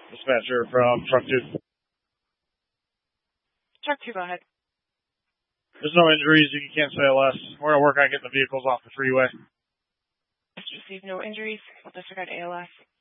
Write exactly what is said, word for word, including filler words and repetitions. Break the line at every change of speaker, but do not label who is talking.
Dispatcher from Truck two.
Truck two, go ahead.
There's no injuries. You can cancel A L S. We're going to work on getting the vehicles off the freeway.
Received no injuries. We'll disregard A L S.